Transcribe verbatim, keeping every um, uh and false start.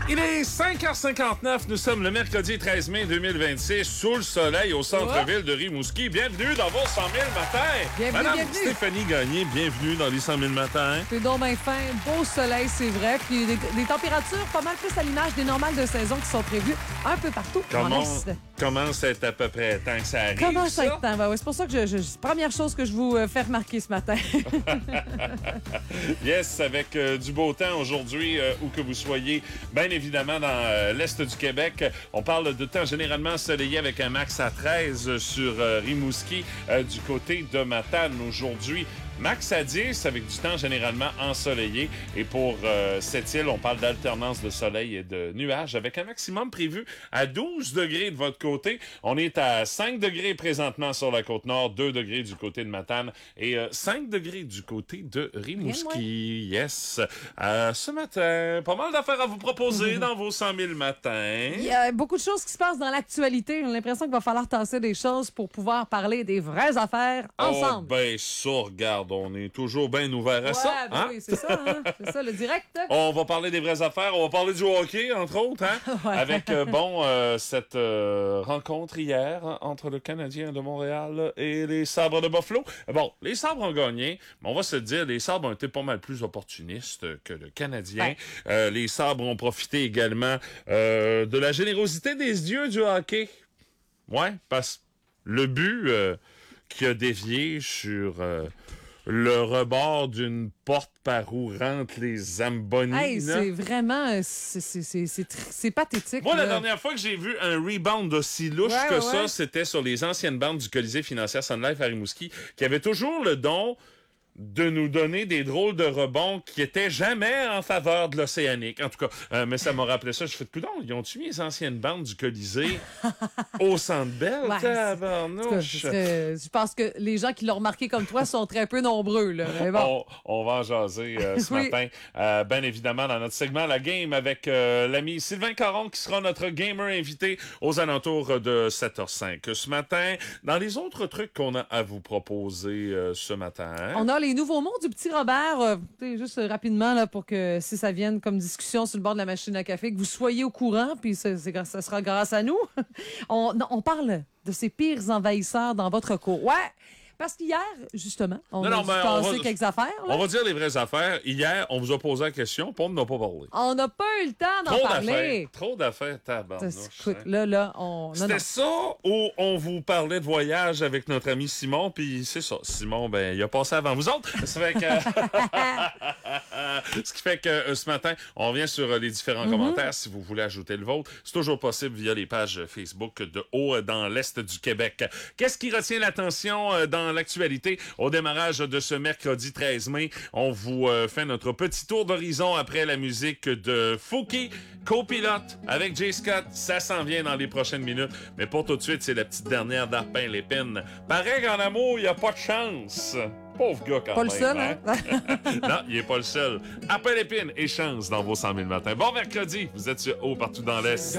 Il est cinq heures cinquante-neuf, nous sommes le mercredi treize mai deux mille vingt-six, sous le soleil au centre-ville de Rimouski. Bienvenue dans vos cent mille matins. Bienvenue, Madame bienvenue. Stéphanie Gagné, bienvenue dans les cent mille matins. C'est donc bien fin, beau soleil, c'est vrai. Puis des, des températures pas mal plus à l'image des normales de saison qui sont prévues un peu partout Comment, en Est. commence à être à peu près temps que ça arrive, Comment ça? ça être temps? Ben ouais, c'est pour ça que je, je, première chose que je vous euh, fais remarquer ce matin. Yes, avec euh, du beau temps aujourd'hui, euh, où que vous soyez, bien évidemment dans euh, l'Est du Québec. On parle de temps généralement ensoleillé avec un max à treize sur euh, Rimouski, euh, du côté de Matane aujourd'hui. Max à dix avec du temps généralement ensoleillé. Et pour euh, cette île, on parle d'alternance de soleil et de nuages avec un maximum prévu à douze degrés de votre côté. On est à cinq degrés présentement sur la côte nord, deux degrés du côté de Matane et euh, cinq degrés du côté de Rimouski. Yes. Euh, ce matin, pas mal d'affaires à vous proposer dans vos cent mille matins. Il y a beaucoup de choses qui se passent dans l'actualité. J'ai l'impression qu'il va falloir tasser des choses pour pouvoir parler des vraies affaires ensemble. Oh, ben ça, regarde, on est toujours bien ouvert à ouais, ça. ben Hein? oui, c'est ça, hein? C'est ça, le direct. On va parler des vraies affaires, on va parler du hockey, entre autres, hein? Ouais. Avec, euh, bon, euh, cette euh, rencontre hier hein, entre le Canadien de Montréal et les Sabres de Buffalo. Bon, les Sabres ont gagné, mais on va se dire, les Sabres ont été pas mal plus opportunistes que le Canadien. Ouais. Euh, les Sabres ont profité également euh, de la générosité des dieux du hockey. Ouais, parce que le but euh, qui a dévié sur... Euh, le rebord d'une porte par où rentrent les Zamboni. Hey, là. c'est vraiment... euh, C'est c'est- c'est- c'est tr- c'est pathétique. Moi, la là. dernière fois que j'ai vu un rebound aussi louche Ouais, que ouais, ça, ouais. c'était sur les anciennes bandes du Colisée financière Sun Life à Rimouski, qui avait toujours le don de nous donner des drôles de rebonds qui étaient jamais en faveur de l'Océanique. En tout cas, euh, mais ça m'a rappelé ça. Je fais de coudonc, ils ont-tu mis les anciennes bandes du Colisée au Centre Bell? Ouais, c'est- En tout cas, Tabarnouche. je, serais- je pense que les gens qui l'ont remarqué comme toi sont très peu nombreux. Là. Mais bon. On, on va en jaser euh, ce Oui. matin. Euh, bien évidemment, dans notre segment La Game avec euh, l'ami Sylvain Caron qui sera notre gamer invité aux alentours de sept heures cinq ce matin. Dans les autres trucs qu'on a à vous proposer euh, ce matin. hein? On a les nouveaux mots du petit Robert, euh, tu sais, juste euh, rapidement là, pour que si ça vienne comme discussion sur le bord de la machine à café, que vous soyez au courant, puis ça, c'est, ça sera grâce à nous. on, non, on parle de ces pires envahisseurs dans votre cour. Ouais, parce qu'hier, justement, on Non, a non, dû mais on passer va- quelques affaires. Là. On va dire les vraies affaires. Hier, on vous a posé la question, puis on n'en a pas parlé. On n'a pas eu le temps d'en Trop parler. d'affaires. Trop d'affaires, tabarnouche. Écoute, hein. là, là, on... non, C'était non. ça où on vous parlait de voyage avec notre ami Simon, puis c'est ça. Simon, ben, il a passé avant vous autres. Ça fait que... Ce qui fait que euh, ce matin, on revient sur euh, les différents Mm-hmm. commentaires. Si vous voulez ajouter le vôtre, c'est toujours possible via les pages Facebook de Haut euh, dans l'Est du Québec. Qu'est-ce qui retient l'attention euh, dans l'actualité? Au démarrage de ce mercredi treize mai, on vous euh, fait notre petit tour d'horizon après la musique de Fouki, copilote avec Jay Scott. Ça s'en vient dans les prochaines minutes. Mais pour tout de suite, c'est la petite dernière d'Arpin Lépine. Pareil qu'en amour, il n'y a pas de chance. Pauvre gars quand Pas même. le seul, hein? hein? Non, il est pas le seul. Appel épine et chance dans vos cent mille matins. Bon mercredi, vous êtes sur Haut partout dans l'Est.